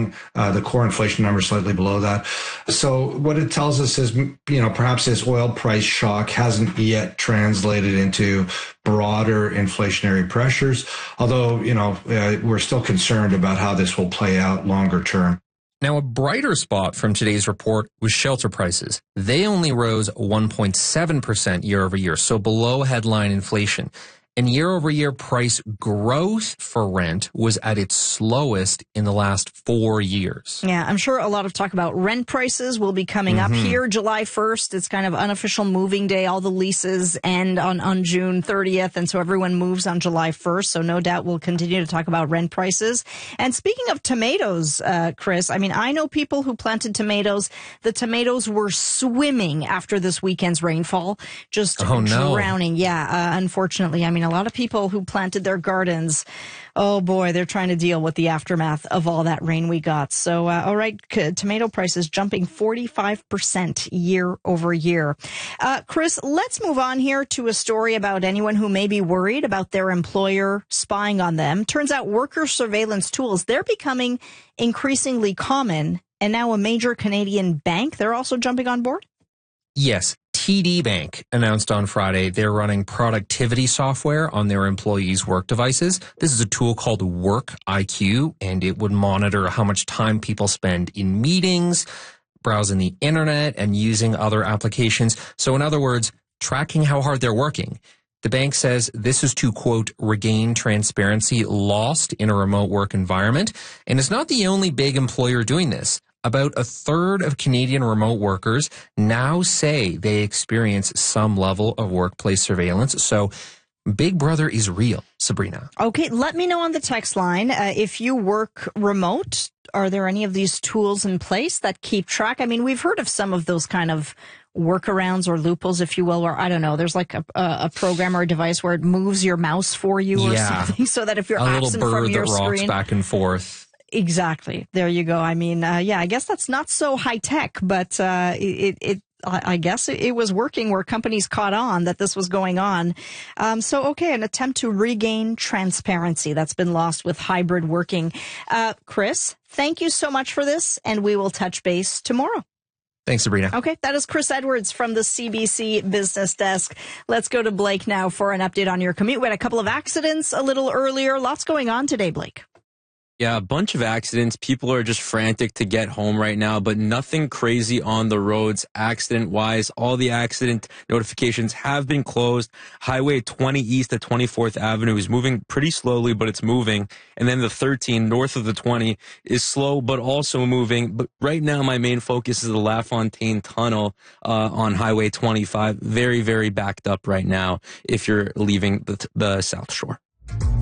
trailing the core inflation number slightly below that. So what it tells us is, perhaps this oil price shock hasn't yet translated into broader inflationary pressures, although, we're still concerned about how this will play out longer term. Now, a brighter spot from today's report was shelter prices. They only rose 1.7% year over year, so below headline inflation. And year-over-year price growth for rent was at its slowest in the last 4 years. Yeah, I'm sure a lot of talk about rent prices will be coming up here July 1st. It's kind of unofficial moving day. All the leases end on June 30th, and so everyone moves on July 1st. So no doubt we'll continue to talk about rent prices. And speaking of tomatoes, Chris, I know people who planted tomatoes. The tomatoes were swimming after this weekend's rainfall, just drowning. Yeah, unfortunately. A lot of people who planted their gardens, oh boy, they're trying to deal with the aftermath of all that rain we got. So, all right, tomato prices jumping 45% year over year. Chris, let's move on here to a story about anyone who may be worried about their employer spying on them. Turns out worker surveillance tools, they're becoming increasingly common. And now a major Canadian bank, they're also jumping on board? Yes. TD Bank announced on Friday they're running productivity software on their employees' work devices. This is a tool called Work IQ, and it would monitor how much time people spend in meetings, browsing the internet, and using other applications. So in other words, tracking how hard they're working. The bank says this is to, quote, regain transparency lost in a remote work environment. And it's not the only big employer doing this. About a third of Canadian remote workers now say they experience some level of workplace surveillance. So Big Brother is real, Sabrina. Okay, let me know on the text line if you work remote. Are there any of these tools in place that keep track? We've heard of some of those kind of workarounds or loopholes, if you will, or I don't know, there's like a program or a device where it moves your mouse for you or something so that if you're absent from your screen. A little bird that rocks back and forth. Exactly. There you go. I guess that's not so high tech, but I guess it was working where companies caught on that this was going on. An attempt to regain transparency that's been lost with hybrid working. Chris, thank you so much for this, and we will touch base tomorrow. Thanks, Sabrina. Okay, that is Chris Edwards from the CBC Business Desk. Let's go to Blake now for an update on your commute. We had a couple of accidents a little earlier. Lots going on today, Blake. Yeah, a bunch of accidents. People are just frantic to get home right now, but nothing crazy on the roads accident-wise. All the accident notifications have been closed. Highway 20 east at 24th Avenue is moving pretty slowly, but it's moving. And then the 13 north of the 20 is slow, but also moving. But right now, my main focus is the LaFontaine Tunnel on Highway 25. Very, very backed up right now if you're leaving the South Shore.